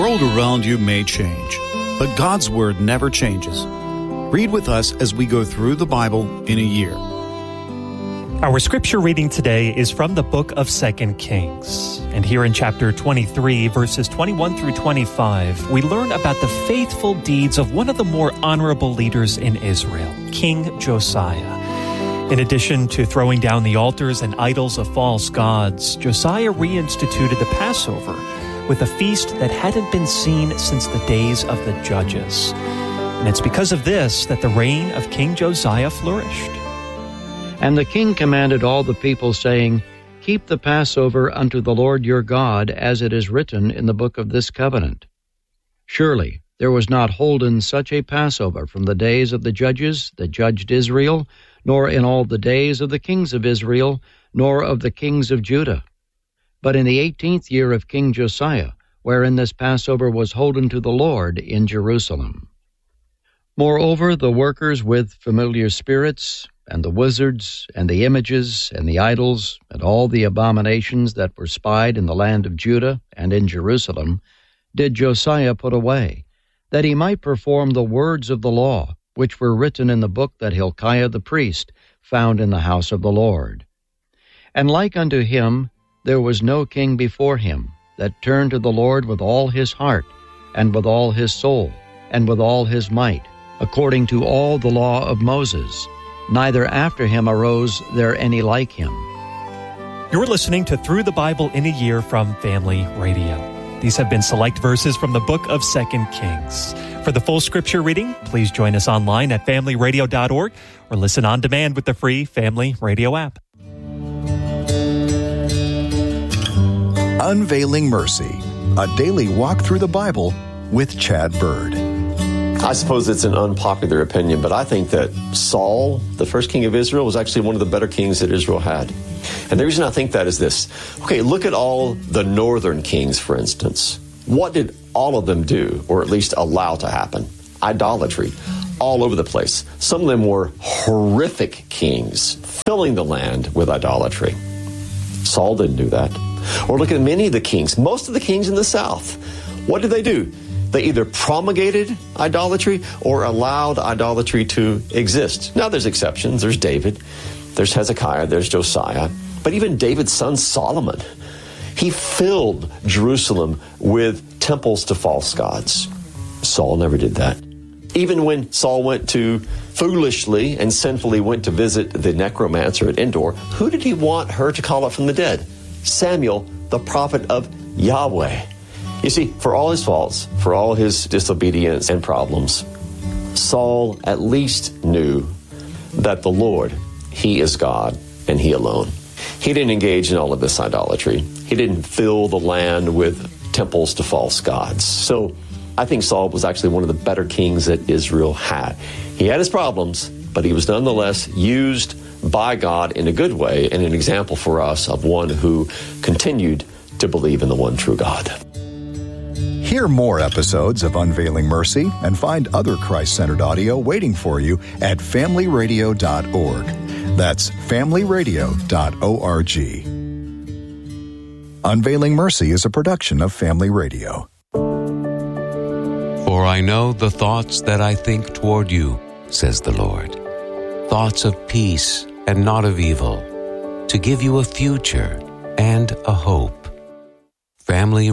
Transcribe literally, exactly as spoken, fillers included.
world around you may change, but God's Word never changes. Read with us as we go through the Bible in a year. Our scripture reading today is from the book of Second Kings. And here in chapter twenty-three, verses twenty-one through twenty-five, we learn about the faithful deeds of one of the more honorable leaders in Israel, King Josiah. In addition to throwing down the altars and idols of false gods, Josiah reinstituted the Passover with a feast that hadn't been seen since the days of the judges. And it's because of this that the reign of King Josiah flourished. And the king commanded all the people, saying, Keep the Passover unto the Lord your God, as it is written in the book of this covenant. Surely there was not holden such a Passover from the days of the judges that judged Israel, nor in all the days of the kings of Israel, nor of the kings of Judah. But in the eighteenth year of King Josiah, wherein this Passover was holden to the Lord in Jerusalem. Moreover, the workers with familiar spirits, and the wizards, and the images, and the idols, and all the abominations that were spied in the land of Judah and in Jerusalem, did Josiah put away, that he might perform the words of the law, which were written in the book that Hilkiah the priest found in the house of the Lord. And like unto him, there was no king before him that turned to the Lord with all his heart, and with all his soul, and with all his might, according to all the law of Moses. Neither after him arose there any like him. You're listening to Through the Bible in a Year from Family Radio. These have been select verses from the book of Second Kings. For the full scripture reading, please join us online at family radio dot org or listen on demand with the free Family Radio app. Unveiling Mercy, a daily walk through the Bible with Chad Bird. I suppose it's an unpopular opinion, but I think that Saul, the first king of Israel, was actually one of the better kings that Israel had. And the reason I think that is this. Okay, look at all the northern kings, for instance. What did all of them do, or at least allow to happen? Idolatry, all over the place. Some of them were horrific kings, filling the land with idolatry. Saul didn't do that. Or look at many of the kings, most of the kings in the south. What did they do? They either promulgated idolatry or allowed idolatry to exist. Now, there's exceptions. There's David, there's Hezekiah, there's Josiah. But even David's son Solomon, he filled Jerusalem with temples to false gods. Saul never did that. Even when Saul went to, foolishly and sinfully went to visit the necromancer at Endor, who did he want her to call up from the dead? Samuel, the prophet of Yahweh. You see, for all his faults, for all his disobedience and problems, Saul at least knew that the Lord, He is God and He alone. He didn't engage in all of this idolatry. He didn't fill the land with temples to false gods. So I think Saul was actually one of the better kings that Israel had. He had his problems, but he was nonetheless used by God in a good way and an example for us of one who continued to believe in the one true God. Hear more episodes of Unveiling Mercy and find other Christ-centered audio waiting for you at family radio dot org. That's family radio dot org. Unveiling Mercy is a production of Family Radio. For I know the thoughts that I think toward you, says the Lord, thoughts of peace and not of evil, to give you a future and a hope. Family